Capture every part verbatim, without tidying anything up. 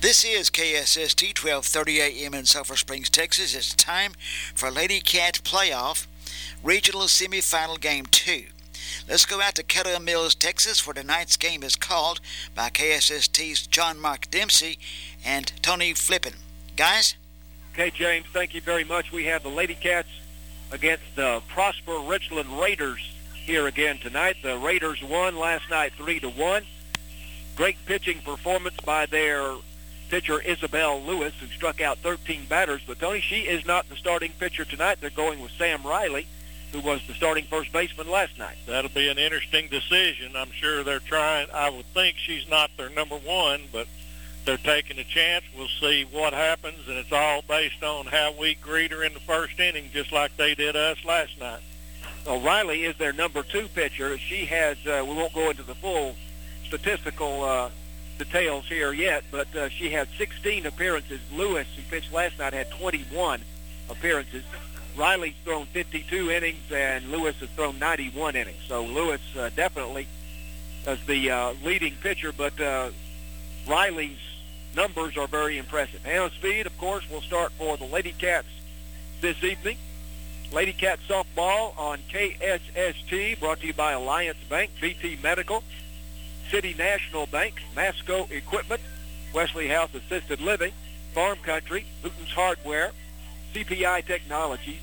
This is K S S T twelve thirty A M in Sulphur Springs, Texas. It's time for Lady Cats Playoff Regional Semifinal Game two. Let's go out to Kettle Mills, Texas, where tonight's game is called by K S S T's John Mark Dempsey and Tony Flippin. Guys? Okay, James, thank you very much. We have the Lady Cats against the Prosper Richland Raiders here again tonight. The Raiders won last night three to one. Great pitching performance by their pitcher Isabel Lewis, who struck out thirteen batters. But, Tony, she is not the starting pitcher tonight. They're going with Sam Riley, who was the starting first baseman last night. That'll be an interesting decision. I'm sure they're trying. I would think she's not their number one, but they're taking a chance. We'll see what happens, and it's all based on how we greet her in the first inning, just like they did us last night. Well, Riley is their number two pitcher. She has, uh, we won't go into the full statistical uh, details here yet, but uh, she had sixteen appearances. Lewis, who pitched last night, had twenty-one appearances. Riley's thrown fifty-two innings, and Lewis has thrown ninety-one innings. So Lewis uh, definitely is the uh, leading pitcher, but uh, Riley's numbers are very impressive. Hannah Speed, of course, will start for the Lady Cats this evening. Lady Cats softball on K S S T, brought to you by Alliance Bank, B T Medical, City National Bank, Masco Equipment, Wesley House Assisted Living, Farm Country, Newton's Hardware, C P I Technologies,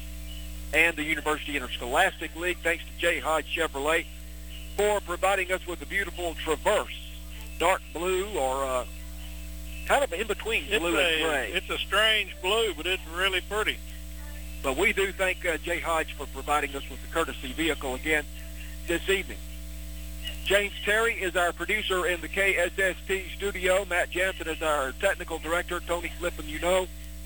and the University Interscholastic League. Thanks to J. Hodge Chevrolet for providing us with a beautiful Traverse, dark blue or uh, kind of in between blue it's and a, gray. It's a strange blue, but it's really pretty. But we do thank uh, Jay Hodge for providing us with the courtesy vehicle again this evening. James Terry is our producer in the K S S T studio. Matt Jansen is our technical director. Tony Flippin, you know,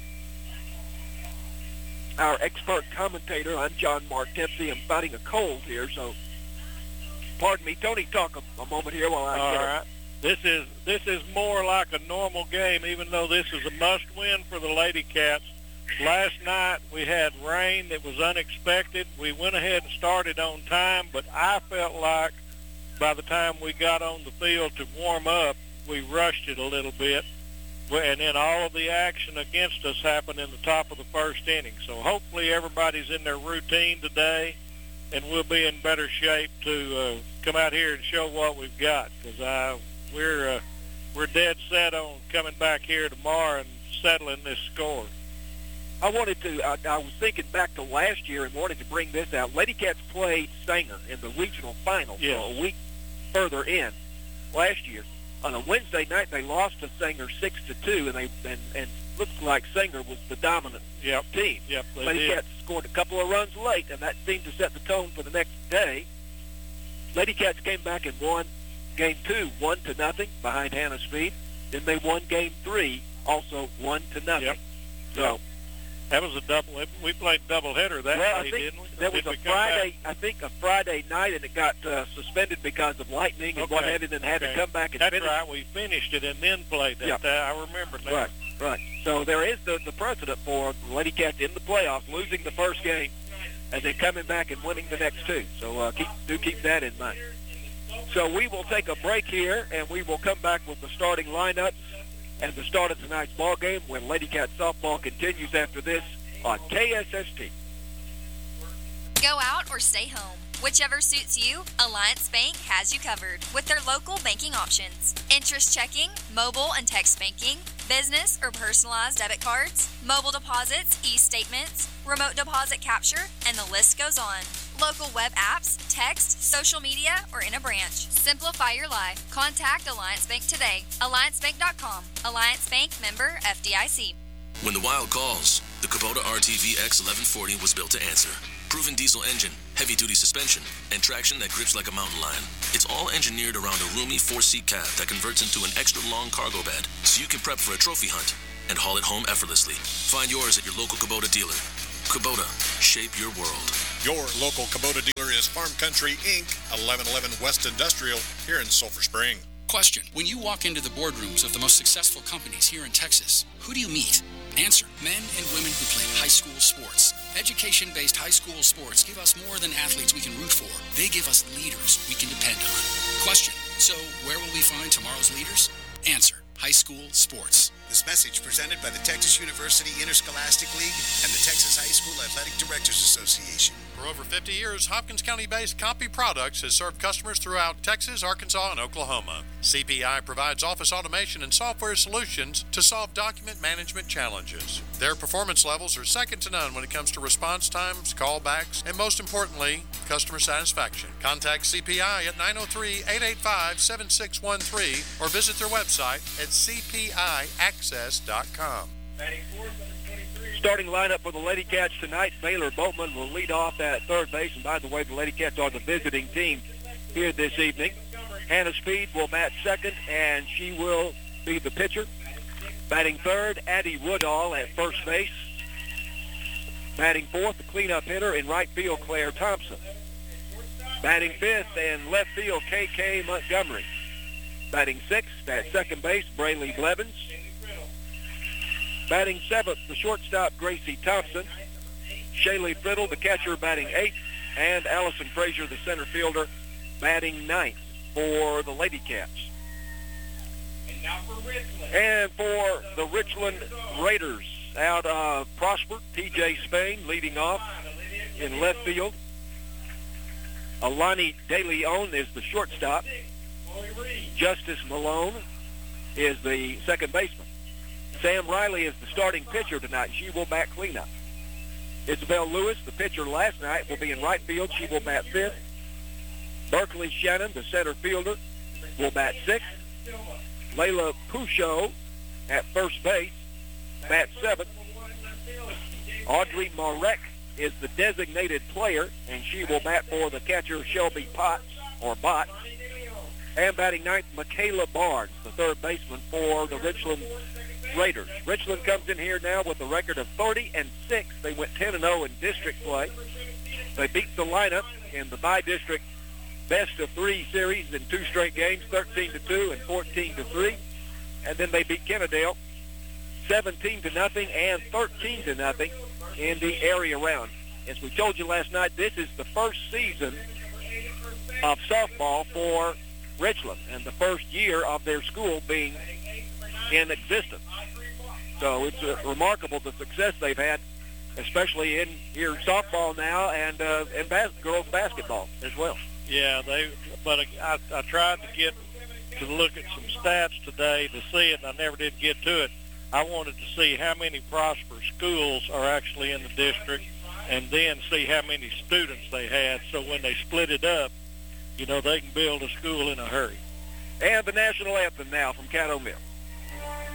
our expert commentator. I'm John Mark Dempsey. I'm fighting a cold here, so pardon me. Tony, talk a, a moment here while I All get right. This is this is more like a normal game, even though this is a must-win for the Lady Cats. Last night we had rain that was unexpected. We went ahead and started on time, but I felt like by the time we got on the field to warm up, we rushed it a little bit. And then all of the action against us happened in the top of the first inning. So hopefully everybody's in their routine today, and we'll be in better shape to uh, come out here and show what we've got. Because uh, we're uh, we're dead set on coming back here tomorrow and settling this score. I wanted to, I, I was thinking back to last year and wanted to bring this out. Lady Cats played Sanger in the regional final, yes. so a week further in last year. On a Wednesday night, they lost to Sanger six to two, and they and, and looked like Sanger was the dominant yep. team. Yep, they Lady did. Cats scored a couple of runs late, and that seemed to set the tone for the next day. Lady Cats came back and won game two, one to nothing behind Hannah Speed. Then they won game three, also one to nothing. Yep. So. Yep. That was a double. We played doubleheader that well, day, I think didn't we? There Did was we a come Friday, back? I think a Friday night, and it got uh, suspended because of lightning and Okay. what have you, and had okay. to come back and That's finish. right. We finished it and then played that. Yeah. Day. I remember that. Right, right. So there is the, the precedent for the Lady Cats in the playoffs, losing the first game, and then coming back and winning the next two. So uh, keep, do keep that in mind. So we will take a break here, and we will come back with the starting lineups and the start of tonight's ball game when Lady Cats softball continues after this on K S S T. Go out or stay home. Whichever suits you, Alliance Bank has you covered with their local banking options. Interest checking, mobile and text banking, business or personalized debit cards, mobile deposits, e-statements, remote deposit capture, and the list goes on. Local web apps, text, social media, or in a branch. Simplify your life. Contact Alliance Bank today. alliance bank dot com. Alliance Bank, member F D I C. When the wild calls, the Kubota R T V X eleven forty was built to answer. Proven diesel engine, heavy-duty suspension, and traction that grips like a mountain lion. It's all engineered around a roomy four-seat cab that converts into an extra-long cargo bed, so you can prep for a trophy hunt and haul it home effortlessly. Find yours at your local Kubota dealer. Kubota, shape your world. Your local Kubota dealer is Farm Country, Incorporated, eleven eleven West Industrial, here in Sulphur Spring. Question. When you walk into the boardrooms of the most successful companies here in Texas, who do you meet? Answer. Men and women who played high school sports. Education-based high school sports give us more than athletes we can root for. They give us leaders we can depend on. Question. So where will we find tomorrow's leaders? Answer. high school sports. This message presented by the Texas University Interscholastic League and the Texas High School Athletic Directors Association. For over fifty years, Hopkins County-based Compy Products has served customers throughout Texas, Arkansas, and Oklahoma. C P I provides office automation and software solutions to solve document management challenges. Their performance levels are second to none when it comes to response times, callbacks, and most importantly, customer satisfaction. Contact C P I at nine oh three, eight eight five, seven six one three or visit their website at c p i access dot com. Starting lineup for the Lady Cats tonight, Baylor Boatman will lead off at third base. And by the way, the Lady Cats are the visiting team here this evening. Hannah Speed will bat second, and she will be the pitcher. Batting third, Addie Woodall at first base. Batting fourth, the cleanup hitter in right field, Claire Thompson. Batting fifth and left field, K K Montgomery. Batting sixth at second base, Braylee Blevins. Batting seventh, the shortstop, Gracie Thompson. Shaylee Friddle, the catcher, batting eighth. And Allison Frazier, the center fielder, batting ninth for the Lady Cats. And now for Richland. And for the Richland Raiders, out of Prosper, T J Spain leading off in left field. Alani De Leon is the shortstop. Justice Malone is the second baseman. Sam Riley is the starting pitcher tonight. She will bat cleanup. Isabel Lewis, the pitcher last night, will be in right field. She will bat fifth. Berkeley Shannon, the center fielder, will bat sixth. Layla Pouchot at first base, bat seventh. Audrey Marek is the designated player, and she will bat for the catcher, Shelby Potts, or Bott. And batting ninth, Michaela Barnes, the third baseman for the Richland Raiders. Richland comes in here now with a record of thirty and six. They went ten and oh in district play. They beat the lineup in the by-district best of three series in two straight games, thirteen to two and fourteen to three. And then they beat Kennedale seventeen to nothing and thirteen to nothing in the area round. As we told you last night, this is the first season of softball for Richland and the first year of their school being in existence. So it's uh, remarkable the success they've had, especially in here softball now and uh, and bas- girls basketball as well. Yeah, they. But I, I tried to get to look at some stats today to see it, and I never did get to it. I wanted to see how many Prosper schools are actually in the district, and then see how many students they had. So when they split it up, you know, they can build a school in a hurry. And the national anthem now from Caddo Mill.